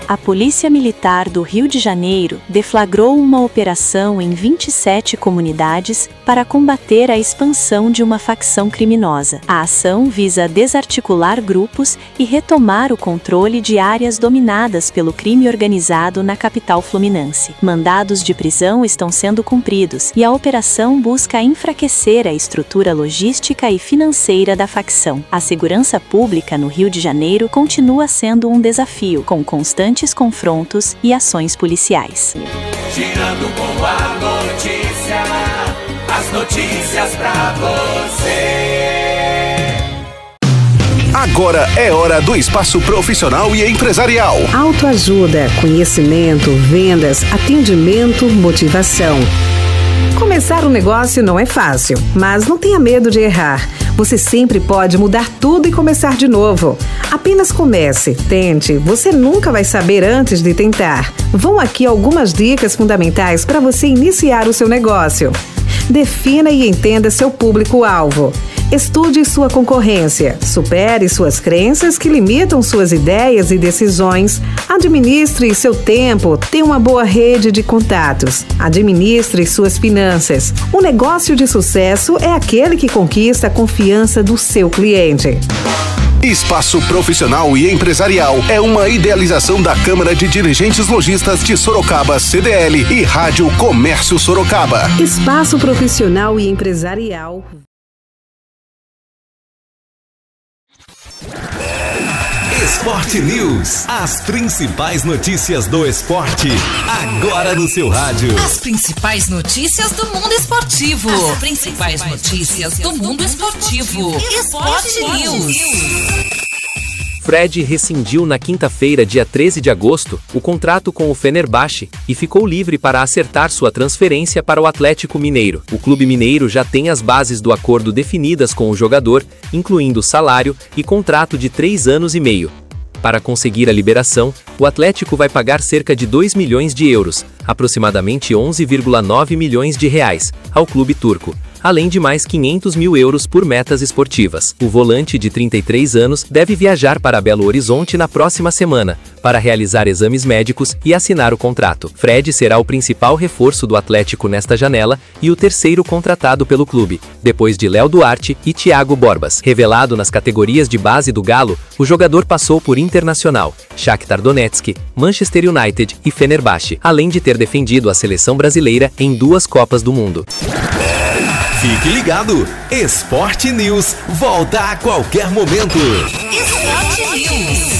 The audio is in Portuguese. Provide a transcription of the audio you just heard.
A Polícia Militar do Rio de Janeiro deflagrou uma operação em 27 comunidades para combater a expansão de uma facção criminosa. A ação visa desarticular grupos e retomar o controle de áreas dominadas pelo crime organizado na capital fluminense. Mandados de prisão estão sendo cumpridos e a operação busca enfraquecer a estrutura logística e financeira da facção. A segurança pública no Rio de Janeiro continua sendo um desafio, com constantes confrontos e ações policiais. Girando com a notícia, as notícias pra você. Agora é hora do espaço profissional e empresarial. Autoajuda, conhecimento, vendas, atendimento, motivação. Começar um negócio não é fácil, mas não tenha medo de errar. Você sempre pode mudar tudo e começar de novo. Apenas comece, tente, você nunca vai saber antes de tentar. Vão aqui algumas dicas fundamentais para você iniciar o seu negócio. Defina e entenda seu público-alvo. Estude sua concorrência, supere suas crenças que limitam suas ideias e decisões, administre seu tempo, tenha uma boa rede de contatos, administre suas finanças. Um negócio de sucesso é aquele que conquista a confiança do seu cliente. Espaço Profissional e Empresarial é uma idealização da Câmara de Dirigentes Lojistas de Sorocaba, CDL, e Rádio Comércio Sorocaba. Espaço Profissional e Empresarial. Esporte News. As principais notícias do esporte, agora no seu rádio. As principais notícias do mundo esportivo. As principais notícias do mundo esportivo. Esporte News. Fred rescindiu na quinta-feira, dia 13 de agosto, o contrato com o Fenerbahçe e ficou livre para acertar sua transferência para o Atlético Mineiro. O clube mineiro já tem as bases do acordo definidas com o jogador, incluindo salário e contrato de 3 anos e meio. Para conseguir a liberação, o Atlético vai pagar cerca de 2 milhões de euros, aproximadamente 11,9 milhões de reais, ao clube turco, além de mais 500 mil euros por metas esportivas. O volante de 33 anos deve viajar para Belo Horizonte na próxima semana, para realizar exames médicos e assinar o contrato. Fred será o principal reforço do Atlético nesta janela e o terceiro contratado pelo clube, depois de Léo Duarte e Thiago Borbas. Revelado nas categorias de base do Galo, o jogador passou por Internacional, Shakhtar Donetsk, Manchester United e Fenerbahçe, além de ter defendido a seleção brasileira em 2 Copas do Mundo. Fique ligado, Esporte News volta a qualquer momento. Esporte News.